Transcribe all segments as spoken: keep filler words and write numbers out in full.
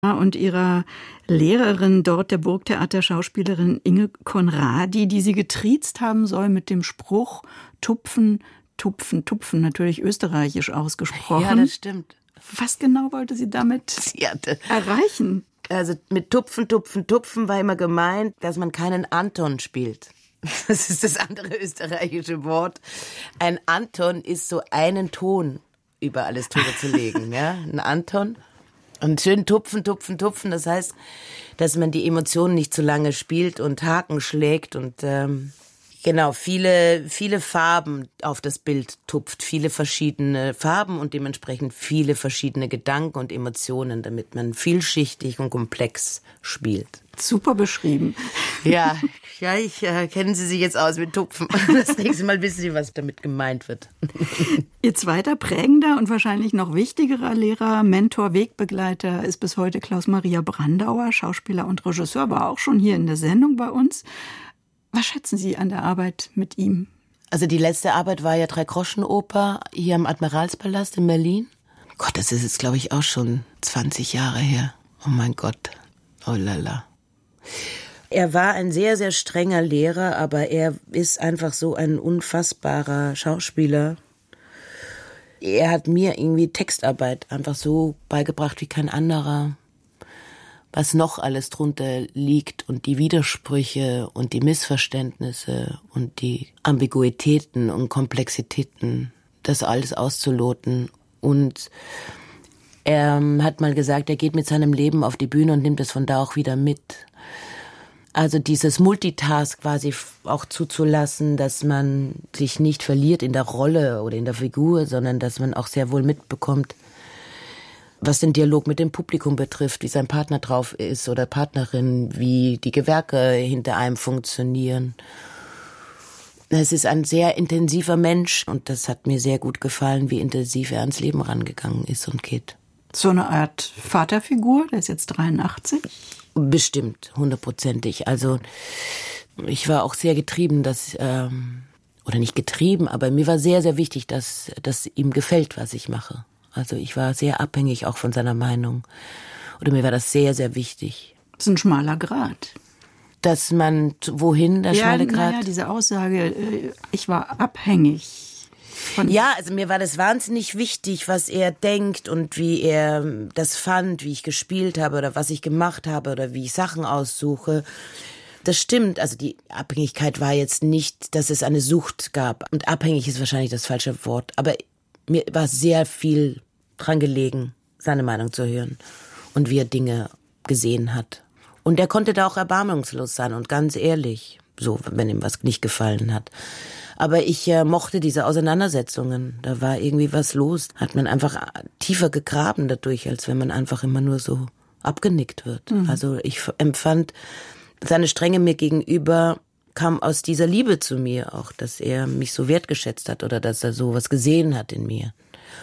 und ihrer Lehrerin dort, der Burgtheaterschauspielerin Inge Conradi, die sie getriezt haben soll mit dem Spruch Tupfen, Tupfen, Tupfen, natürlich österreichisch ausgesprochen. Ja, das stimmt. Was genau wollte sie damit sie hatte, erreichen? Also mit Tupfen, Tupfen, Tupfen war immer gemeint, dass man keinen Anton spielt. Das ist das andere österreichische Wort. Ein Anton ist so einen Ton über alles drüber zu legen, ja, ein Anton. Und schön tupfen, tupfen, tupfen, das heißt, dass man die Emotionen nicht zu lange spielt und Haken schlägt und ähm, genau, viele, viele Farben auf das Bild tupft, viele verschiedene Farben und dementsprechend viele verschiedene Gedanken und Emotionen, damit man vielschichtig und komplex spielt. Super beschrieben. Ja, ja, ich äh, kennen Sie sich jetzt aus mit Tupfen. Das nächste Mal wissen Sie, was damit gemeint wird. Ihr zweiter prägender und wahrscheinlich noch wichtigerer Lehrer, Mentor, Wegbegleiter ist bis heute Klaus-Maria Brandauer, Schauspieler und Regisseur, war auch schon hier in der Sendung bei uns. Was schätzen Sie an der Arbeit mit ihm? Also die letzte Arbeit war ja Drei-Groschen-Oper hier am Admiralspalast in Berlin. Gott, das ist jetzt, glaube ich, auch schon zwanzig Jahre her. Oh mein Gott. Oh lala. Er war ein sehr, sehr strenger Lehrer, aber er ist einfach so ein unfassbarer Schauspieler. Er hat mir irgendwie Textarbeit einfach so beigebracht wie kein anderer. Was noch alles drunter liegt und die Widersprüche und die Missverständnisse und die Ambiguitäten und Komplexitäten, das alles auszuloten. Und er hat mal gesagt, er geht mit seinem Leben auf die Bühne und nimmt es von da auch wieder mit. Also dieses Multitask quasi auch zuzulassen, dass man sich nicht verliert in der Rolle oder in der Figur, sondern dass man auch sehr wohl mitbekommt, was den Dialog mit dem Publikum betrifft, wie sein Partner drauf ist oder Partnerin, wie die Gewerke hinter einem funktionieren. Es ist ein sehr intensiver Mensch und das hat mir sehr gut gefallen, wie intensiv er ans Leben rangegangen ist und geht. So eine Art Vaterfigur, der ist jetzt dreiundachtzig? Bestimmt, hundertprozentig. Also ich war auch sehr getrieben, dass, ähm, oder nicht getrieben, aber mir war sehr, sehr wichtig, dass, dass ihm gefällt, was ich mache. Also ich war sehr abhängig auch von seiner Meinung. Oder mir war das sehr, sehr wichtig. Das ist ein schmaler Grat. Dass man, wohin der ja, schmale Grat? Ja, diese Aussage, ich war abhängig. Von ja, also mir war das wahnsinnig wichtig, was er denkt und wie er das fand, wie ich gespielt habe oder was ich gemacht habe oder wie ich Sachen aussuche. Das stimmt, also die Abhängigkeit war jetzt nicht, dass es eine Sucht gab. Und abhängig ist wahrscheinlich das falsche Wort. Aber mir war sehr viel dran gelegen, seine Meinung zu hören und wie er Dinge gesehen hat. Und er konnte da auch erbarmungslos sein und ganz ehrlich, so, wenn ihm was nicht gefallen hat. Aber ich äh, mochte diese Auseinandersetzungen. Da war irgendwie was los. Hat man einfach tiefer gegraben dadurch, als wenn man einfach immer nur so abgenickt wird. Mhm. Also ich empfand, seine Strenge mir gegenüber kam aus dieser Liebe zu mir auch, dass er mich so wertgeschätzt hat oder dass er so was gesehen hat in mir.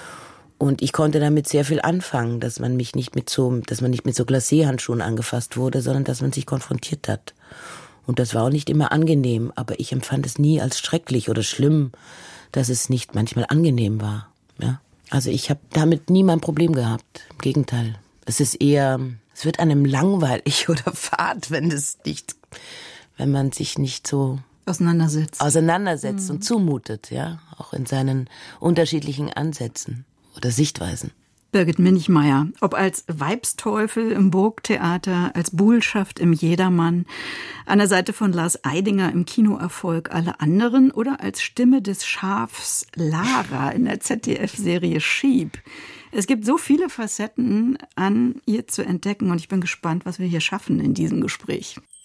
Und ich konnte damit sehr viel anfangen, dass man mich nicht mit so, dass man nicht mit so Glacé-Handschuhen angefasst wurde, sondern dass man sich konfrontiert hat. Und das war auch nicht immer angenehm, aber ich empfand es nie als schrecklich oder schlimm, dass es nicht manchmal angenehm war. Ja? Also ich habe damit nie mein Problem gehabt. Im Gegenteil. Es ist eher, es wird einem langweilig oder fad, wenn es nicht, wenn man sich nicht so auseinandersetzt, auseinandersetzt mhm. und zumutet, ja, auch in seinen unterschiedlichen Ansätzen oder Sichtweisen. Birgit Minichmayr, ob als Weibsteufel im Burgtheater, als Buhlschaft im Jedermann, an der Seite von Lars Eidinger im Kinoerfolg Alle anderen oder als Stimme des Schafs Lara in der Z D F-Serie Sheep. Es gibt so viele Facetten an ihr zu entdecken und ich bin gespannt, was wir hier schaffen in diesem Gespräch.